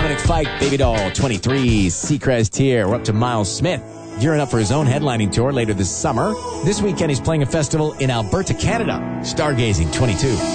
Dominic Fike, Baby Doll, 23, Seacrest here. We're up to Miles Smith, gearing up for his own headlining tour later this summer. This weekend he's playing a festival in Alberta, Canada. Stargazing, 22.